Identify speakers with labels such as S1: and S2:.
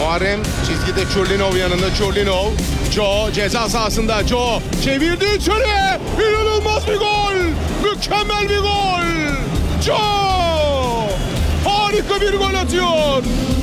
S1: Muharrem çizgide Çurlinov yanında. Çurlinov. Joe ceza sahasında. Joe çevirdi içeriye. İnanılmaz bir gol. Mükemmel bir gol. Joe harika bir gol atıyor.